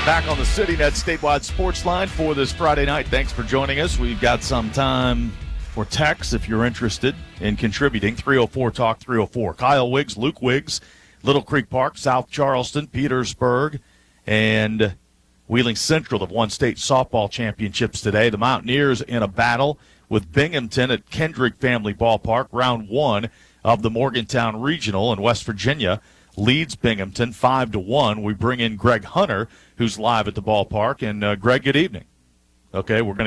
Back on the CityNet statewide sports line for this Friday night. Thanks for joining us. We've got some time for texts if you're interested in contributing. 304-TALK 304. Kyle Wiggs, Luke Wiggs, Little Creek Park, South Charleston, Petersburg, and Wheeling Central have won state softball championships today. The Mountaineers in a battle with Binghamton at Kendrick Family Ballpark. Round one of the Morgantown Regional in West Virginia leads Binghamton 5-1. We bring in Greg Hunter, who's live at the ballpark. And Greg, good evening. Okay, we're going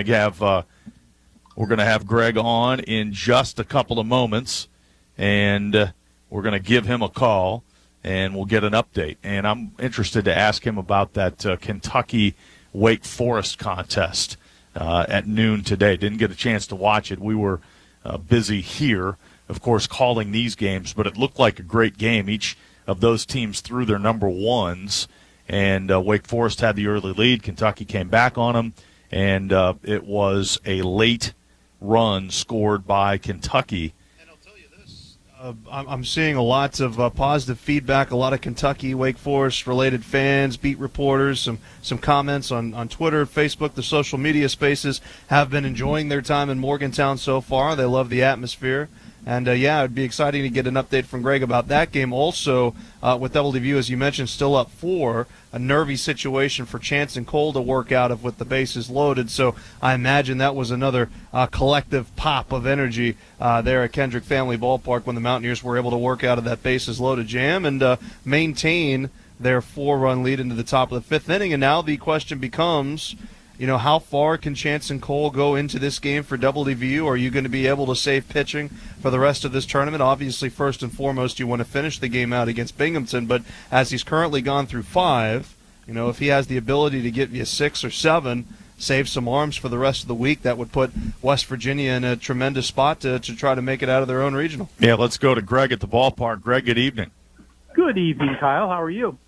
to have Greg on in just a couple of moments, and we're going to give him a call, and we'll get an update. And I'm interested to ask him about that Kentucky Wake Forest contest at noon today. Didn't get a chance to watch it. We were busy here, of course, calling these games, but it looked like a great game. Each of those teams threw their number ones, and Wake Forest had the early lead. Kentucky came back on them, and it was a late run scored by Kentucky. And I'll tell you this, I'm seeing a lot of positive feedback, a lot of Kentucky, Wake Forest-related fans, beat reporters, some comments on Twitter, Facebook, the social media spaces have been enjoying their time in Morgantown so far. They love the atmosphere. And, yeah, it would be exciting to get an update from Greg about that game. Also, with WDVU, as you mentioned, still up 4, a nervy situation for Chance and Cole to work out of with the bases loaded. So I imagine that was another collective pop of energy there at Kendrick Family Ballpark when the Mountaineers were able to work out of that bases loaded jam and maintain their 4-run lead into the top of the 5th inning. And now the question becomes, you know, how far can Chance and Cole go into this game for WDVU? Are you going to be able to save pitching for the rest of this tournament? Obviously, first and foremost, you want to finish the game out against Binghamton, but as he's currently gone through 5, you know, if he has the ability to get you 6 or 7, save some arms for the rest of the week, that would put West Virginia in a tremendous spot to try to make it out of their own regional. Yeah, let's go to Greg at the ballpark. Greg, good evening. Good evening, Kyle. How are you?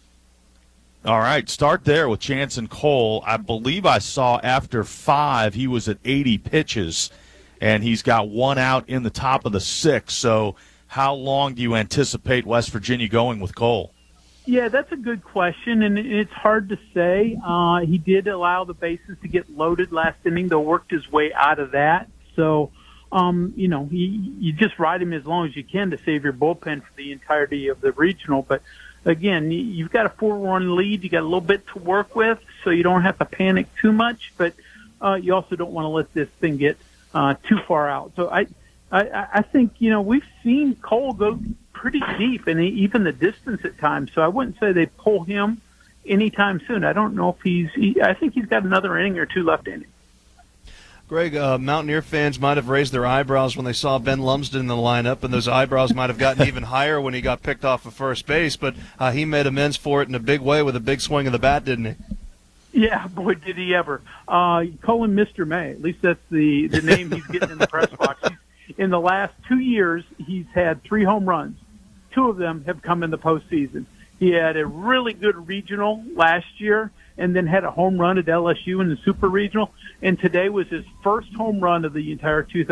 All right, start there with Chance and Cole. I believe I saw after 5 he was at 80 pitches, and he's got 1 out in the top of the 6th. So how long do you anticipate West Virginia going with Cole? Yeah, that's a good question, and it's hard to say. He did allow the bases to get loaded last inning, though worked his way out of that. So, you know, you just ride him as long as you can to save your bullpen for the entirety of the regional. But again, you've got a 4-run lead. You got a little bit to work with, so you don't have to panic too much. But you also don't want to let this thing get too far out. So I think, you know, we've seen Cole go pretty deep and even the distance at times. So I wouldn't say they pull him anytime soon. I don't know if I think he's got another inning or 2 left in him. Greg, Mountaineer fans might have raised their eyebrows when they saw Ben Lumsden in the lineup, and those eyebrows might have gotten even higher when he got picked off of first base, but he made amends for it in a big way with a big swing of the bat, didn't he? Yeah, boy, did he ever. You call him Mr. May. At least that's the name he's getting in the press box. In the last 2 years, he's had 3 home runs. 2 of them have come in the postseason. He had a really good regional last year and then had a home run at LSU in the Super Regional. And today was his first home run of the entire